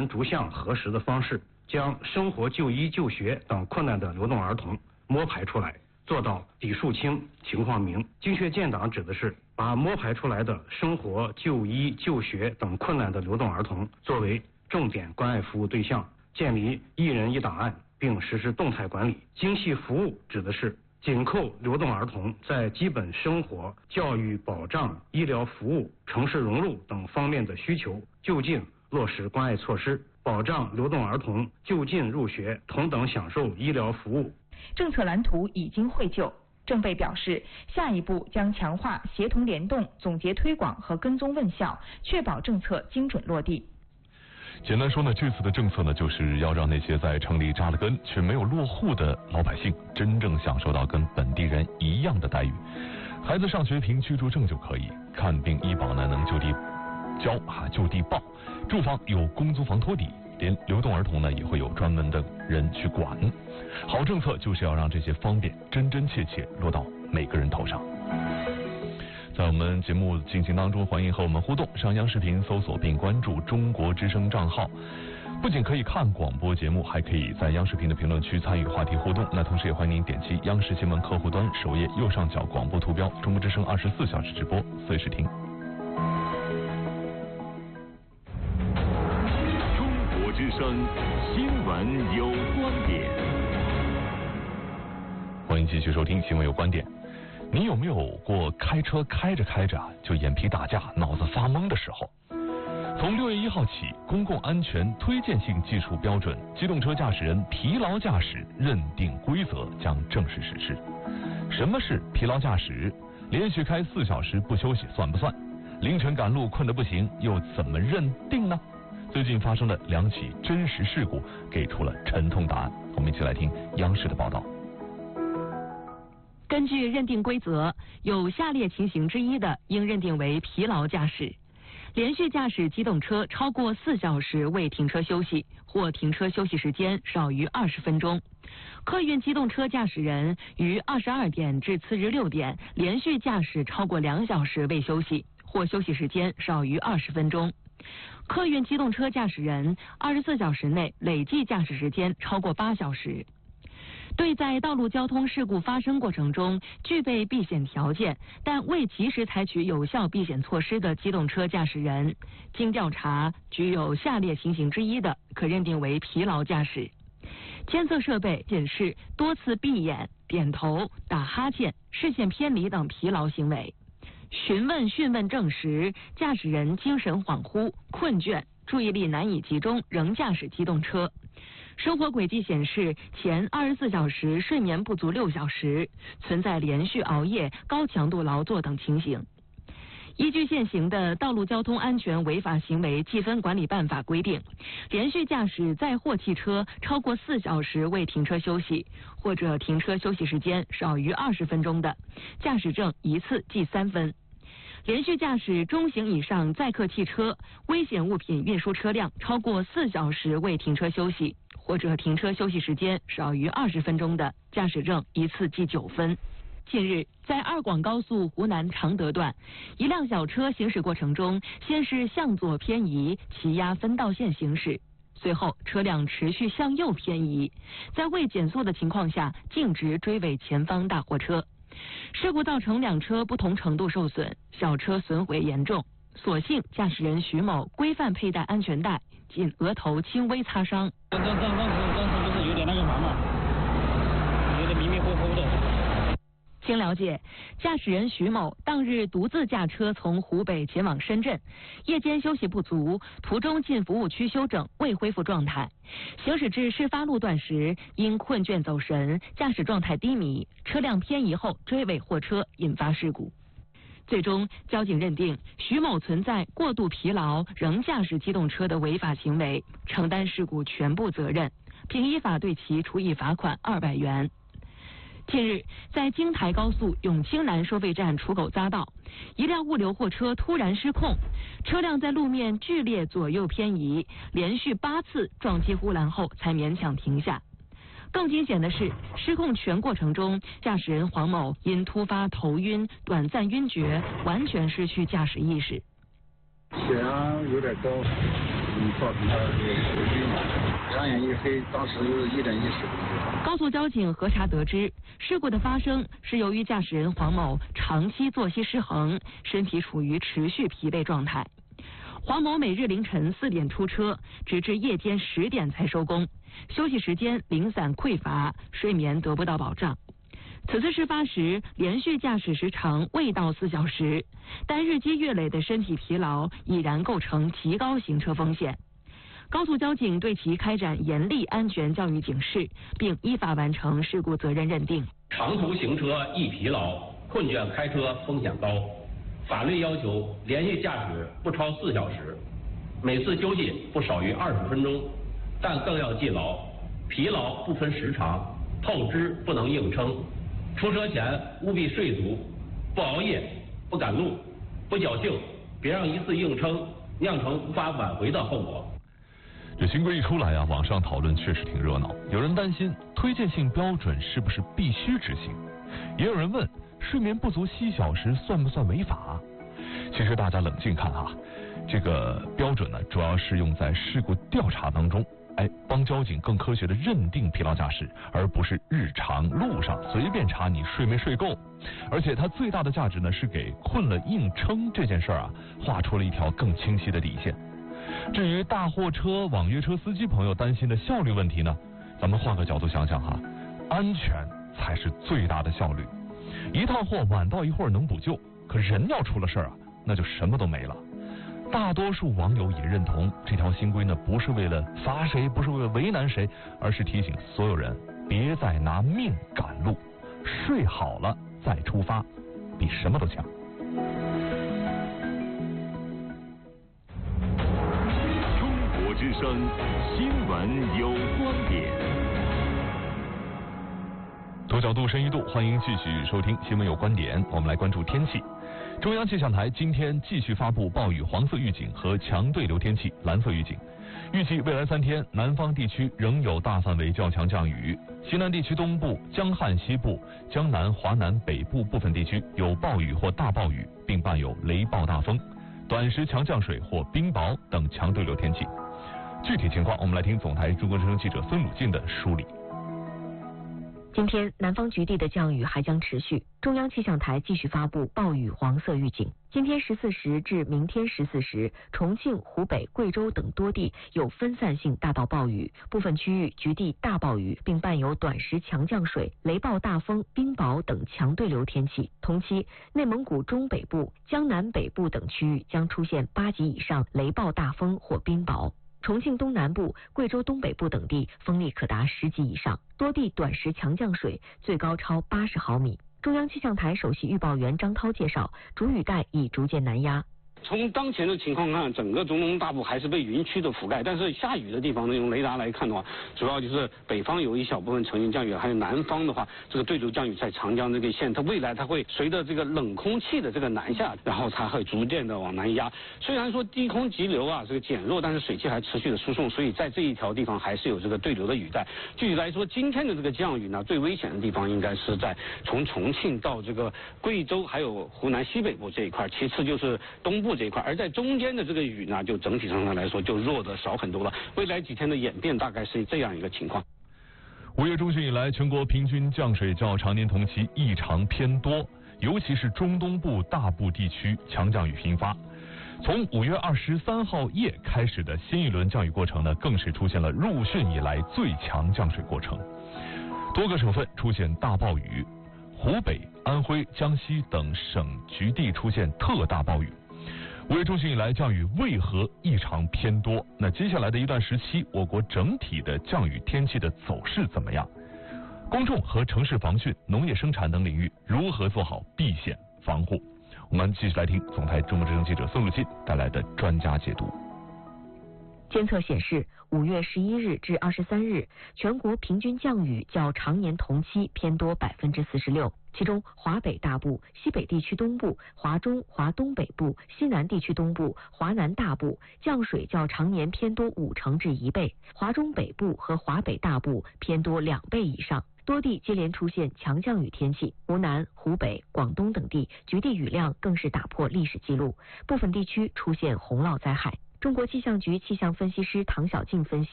人逐项核实的方式，将生活就医就学等困难的流动儿童摸排出来，做到底数清、情况明。精确建档指的是把摸排出来的生活就医就学等困难的流动儿童作为重点关爱服务对象，建立一人一档案，并实施动态管理。精细服务指的是紧扣流动儿童在基本生活、教育保障、医疗服务、城市融入等方面的需求，就近落实关爱措施，保障流动儿童就近入学，同等享受医疗服务。 政策蓝图已经绘就，政备表示，下一步将强化协同联动、总结推广和跟踪问效，确保政策精准落地。 简单说呢，这次的政策呢，就是要让那些在城里扎了根却没有落户的老百姓，真正享受到跟本地人一样的待遇。孩子上学凭居住证就可以，看病医保呢能就地交就地报，住房有公租房托底，连流动儿童呢也会有专门的人去管。好政策就是要让这些方便真真切切落到每个人头上。在我们节目进行当中，欢迎和我们互动，上央视频搜索并关注中国之声账号，不仅可以看广播节目，还可以在央视频的评论区参与话题互动。那同时也欢迎您点击央视新闻客户端首页右上角广播图标，中国之声24小时直播，随时听。 中国之声新闻有观点， 欢迎继续收听新闻有观点。你有没有过开车开着开着就眼皮打架、脑子发懵的时候？从6月1号起，公共安全推荐性技术标准机动车驾驶人疲劳驾驶认定规则将正式实施。什么是疲劳驾驶？连续开4小时不休息算不算？凌晨赶路困得不行又怎么认定呢？最近发生的2起真实事故给出了沉痛答案。我们一起来听央视的报道。 根据认定规则，有下列情形之一的，应认定为疲劳驾驶：连续驾驶机动车超过4小时未停车休息，或停车休息时间少于20分钟；客运机动车驾驶人于22点至次日6点连续驾驶超过2小时未休息，或休息时间少于20分钟；客运机动车驾驶人24小时内累计驾驶时间超过8小时。对在道路交通事故发生过程中具备避险条件，但未及时采取有效避险措施的机动车驾驶人，经调查具有下列情形之一的，可认定为疲劳驾驶：监测设备显示多次闭眼、点头、打哈欠、视线偏离等疲劳行为；询问证实驾驶人精神恍惚、困倦、注意力难以集中，仍驾驶机动车；生活轨迹显示前24小时睡眠不足6小时，存在连续熬夜、高强度劳作等情形。依据现行的《道路交通安全违法行为记分管理办法》规定，连续驾驶载货汽车超过4小时未停车休息，或者停车休息时间少于20分钟的，驾驶证一次记3分；连续驾驶中型以上载客汽车、危险物品运输车辆超过4小时未停车休息，或者停车休息时间少于20分钟的，驾驶证一次记9分。近日，在2广高速湖南常德段，一辆小车行驶过程中，先是向左偏移，骑压分道线行驶，随后车辆持续向右偏移，在未减速的情况下径直追尾前方大货车。事故造成2车不同程度受损，小车损毁严重，所幸驾驶人徐某规范佩戴安全带，仅额头轻微擦伤。 当时就是有点那个啥嘛，有点迷迷糊糊的。 经了解，驾驶人徐某当日独自驾车从湖北前往深圳，夜间休息不足，途中进服务区休整，未恢复状态。行驶至事发路段时，因困倦走神，驾驶状态低迷，车辆偏移后追尾货车，引发事故。最终，交警认定徐某存在过度疲劳仍驾驶机动车的违法行为，承担事故全部责任，并依法对其处以罚款200元。近日，在京台高速永清南收费站出口匝道，一辆物流货车突然失控，车辆在路面剧烈左右偏移，连续8次撞击护栏后才勉强停下。更惊险的是，失控全过程中，驾驶人黄某因突发头晕、短暂晕厥，完全失去驾驶意识。 血压有点高， 造成他的头晕嘛，两眼一黑，当时一点意识都没有。 高速交警核查得知，事故的发生是由于驾驶人黄某长期作息失衡，身体处于持续疲惫状态。黄某每日凌晨4点出车，直至夜间10点才收工，休息时间零散匮乏，睡眠得不到保障。此次事发时，连续驾驶时长未到4小时，但日积月累的身体疲劳已然构成提高行车风险。高速交警对其开展严厉安全教育警示，并依法完成事故责任认定。 长途行车易疲劳，困倦开车风险高。法律要求连续驾驶不超4小时，每次休息不少于20分钟，但更要记牢：疲劳不分时长，透支不能硬撑。出车前务必睡足，不熬夜，不赶路，不侥幸，别让一次硬撑酿成无法挽回的后果。 这新规一出来啊，网上讨论确实挺热闹。有人担心推荐性标准是不是必须执行，也有人问睡眠不足7小时算不算违法？其实大家冷静看啊，这个标准呢，主要是用在事故调查当中。帮交警更科学的认定疲劳驾驶，而不是日常路上随便查你睡没睡够。而且它最大的价值呢，是给困了硬撑这件事儿啊，画出了一条更清晰的底线。至于大货车、网约车司机朋友担心的效率问题呢，咱们换个角度想想哈，安全才是最大的效率。一趟货晚到一会儿能补救，可人要出了事儿啊，那就什么都没了。大多数网友也认同这条新规呢，不是为了罚谁，不是为了为难谁，而是提醒所有人别再拿命赶路，睡好了再出发，比什么都强。 中国之声新闻有观点。 多角度、深一度，欢迎继续收听新闻有观点。我们来关注天气。中央气象台今天继续发布暴雨黄色预警和强对流天气蓝色预警，预计未来3天南方地区仍有大范围较强降雨，西南地区东部、江汉西部、江南、华南北部部分地区有暴雨或大暴雨，并伴有雷暴大风、短时强降水或冰雹等强对流天气。具体情况，我们来听总台中国之声记者孙鲁进的梳理。 今天南方局地的降雨还将持续，中央气象台继续发布暴雨黄色预警。今天14时至明天14时，重庆、湖北、贵州等多地有分散性大到暴雨，部分区域局地大暴雨，并伴有短时强降水、雷暴大风、冰雹等强对流天气。同期，内蒙古中北部、江南北部等区域将出现8级以上雷暴大风或冰雹。重庆东南部、贵州东北部等地风力可达10级以上，多地短时强降水，最高超80毫米。中央气象台首席预报员张涛介绍，主雨带已逐渐南压。 从当前的情况看，整个中东大部还是被云区的覆盖，但是下雨的地方呢，用雷达来看的话，主要就是北方有一小部分呈现降雨，还有南方的话，这个对流降雨在长江这个线，它未来它会随着这个冷空气的这个南下，然后它会逐渐的往南压。虽然说低空急流啊这个减弱，但是水汽还持续的输送，所以在这一条地方还是有这个对流的雨带。具体来说，今天的这个降雨呢，最危险的地方应该是在从重庆到这个贵州还有湖南西北部这一块，其次就是东部这一块，而在中间的这个雨呢，就整体上来说就弱的少很多了。未来几天的演变大概是这样一个情况。 5月中旬以来，全国平均降水较常年同期异常偏多，尤其是中东部大部地区强降雨频发。从5月23号夜开始的新一轮降雨过程呢，更是出现了入汛以来最强降水过程，多个省份出现大暴雨，湖北、安徽、江西等省局地出现特大暴雨。5月中旬以来，降雨为何异常偏多？那接下来的一段时期，我国整体的降雨天气的走势怎么样？公众和城市防汛、农业生产等领域如何做好避险防护？我们继续来听总台中国之声记者孙鲁进带来的专家解读。 监测显示，5月11日至23日，全国平均降雨较常年同期偏多46%，其中华北大部、西北地区东部、华中、华东北部、西南地区东部、华南大部降水较常年偏多50%至1倍，华中北部和华北大部偏多2倍以上。多地接连出现强降雨天气，湖南、湖北、广东等地局地雨量更是打破历史记录，部分地区出现洪涝灾害。 中国气象局气象分析师唐小静分析。